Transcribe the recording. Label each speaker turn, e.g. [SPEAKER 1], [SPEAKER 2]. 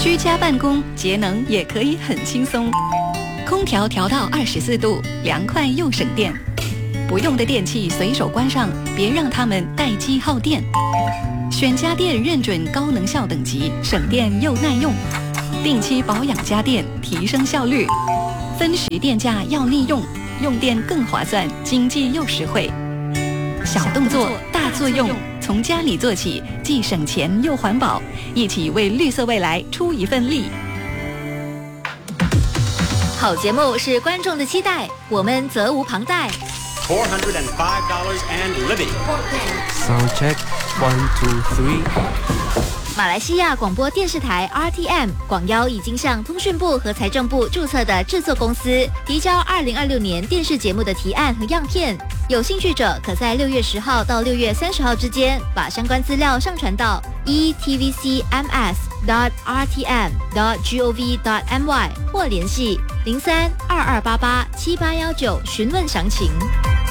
[SPEAKER 1] 居家办公节能也可以很轻松，空调调到24度，凉快又省电。不用的电器随手关上，别让它们待机耗电。选家电认准高能效等级，省电又耐用。定期保养家电，提升效率。分时电价要利用，用电更划算，经济又实惠。小动作大作用，从家里做起，既省钱又环保，一起为绿色未来出一份力。好节目是观众的期待，我们责无旁贷。
[SPEAKER 2] $405 and living.
[SPEAKER 3] Sound check 1 2 3。
[SPEAKER 1] 马来西亚广播电视台 RTM 广邀已经向通讯部和财政部注册的制作公司提交2026年电视节目的提案和样片。有兴趣者可在6月10号到6月30号之间把相关资料上传到 etvcms.rtm.gov.my 或联系03-2288-7819询问详情。